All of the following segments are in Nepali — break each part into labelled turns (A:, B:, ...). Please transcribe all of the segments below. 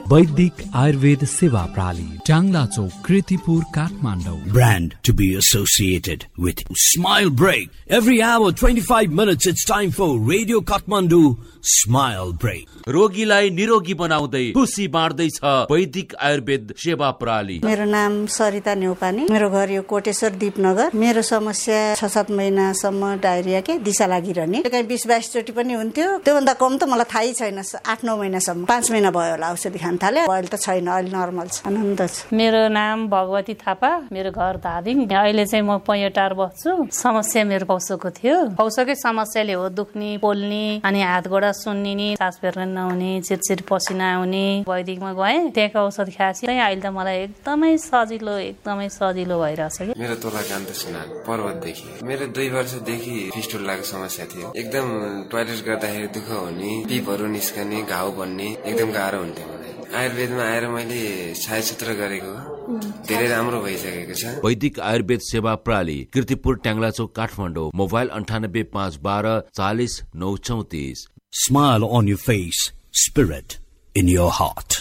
A: वैदिक आयुर्वेद सेवा प्रणाली, टाङ्ला चौक, Kirtipur, Kathmandu.
B: Brand to be associated with Smile Break. Every hour 25 minutes it's time for Radio Kathmandu Smile Break.
C: रोगीलाई निरोगी बनाउँदै खुसी बाँड्दैछ वैदिक आयुर्वेद सेवा प्रणाली.
D: मेरो नाम सरिता न्यौपाने, मेरो घर यो कोटेश्वर दीपनगर. मेरो समस्या 6-7 महिनासम्म डायरिया के दिशा लागिरहने, कहीँ 20-22 चोटि पनि हुन्थ्यो. त्योभन्दा कम त मलाई थाहै छैन. 8-9 महिनासम्म, 5 महिना भयो होला औषधि खान थाले. अहिले त छैन, अहिले नर्मल छ, आनन्द छ.
E: मेरो नाम भगवती थापा, मेरो घर धादिङ. अहिले चाहिँ म पैयटार बस्छु. समस्या मेरो पौसोको थियो. पौसोकै समस्याले हो दुख्ने, पोल्ने, अनि हात गोडा सुन्निने, सास फेर्न नहुने, चिरचिर पसिना आउने. वैदिकमा गएँ, त्यहाँको औषध खाएपछि अहिले त मलाई एकदमै सजिलो भइरहेछ कि.
F: मेरो तोला कान्त सुनार पर्वतदेखि मेरो 2 वर्षदेखि फिस्टुलाको समस्या थियो. एकदम टोयलेट गर्दाखेरि दुःख हुने, पिपहरू निस्कने, घाउ बन्ने, एकदम गाह्रो हुन्थ्यो मलाई. आयुर्वेदमा आएर मैले छायाचित्र गरेको धेरै राम्रो भइसकेको छ.
C: वैदिक आयुर्वेद सेवा प्रणाली, कृतिपुर, टाङ्ला चौक, Kathmandu. Mobile 98 512 40 934.
B: Smile on your face, spirit in your heart.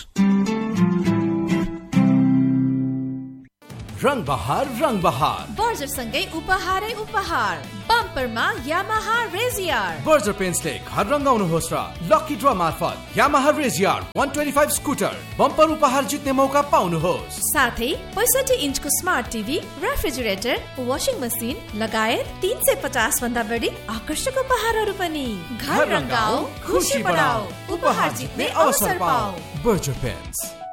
A: रंग बहार
G: बर्जर सँगै उपहार बम्परमा यामाहा रेजियर.
A: बर्जर पेन्ट्सले घर रंगाउनुहोस् र लकी ड्र मार्फत यामाहा रेजियर 125 स्कुटर बम्पर उपहार जित्ने मौका पाउनुहोस्.
G: साथै 65 इन्चको smart TV, refrigerator, washing machine लगायत 350 भन्दा बढी आकर्षक उपहारहरू पनि. घर रंगाऊ, खुशी बढाऊ, उपहार जित्ने अवसर पाऊ.
A: Berger paints.